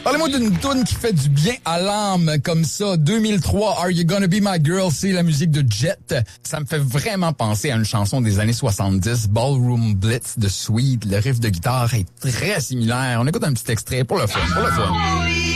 Parlez-moi d'une toune qui fait du bien à l'âme comme ça. 2003, Are You Gonna Be My Girl? C'est la musique de Jet. Ça me fait vraiment penser à une chanson des années 70, Ballroom Blitz de Sweet. Le riff de guitare est très similaire. On écoute un petit extrait pour le fun.